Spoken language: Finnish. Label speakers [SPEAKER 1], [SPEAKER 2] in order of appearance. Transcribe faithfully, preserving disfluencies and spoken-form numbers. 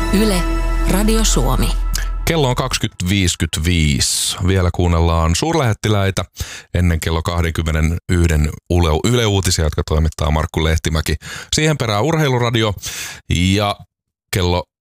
[SPEAKER 1] Yle, Radio Suomi.
[SPEAKER 2] Kello on kaksikymmentä viisikymmentäviisi. Vielä kuunnellaan suurlähettiläitä ennen kello kaksikymmentäyksi Yle, Yle Uutisia, jotka toimittaa Markku Lehtimäki. Siihen perään Urheiluradio ja kello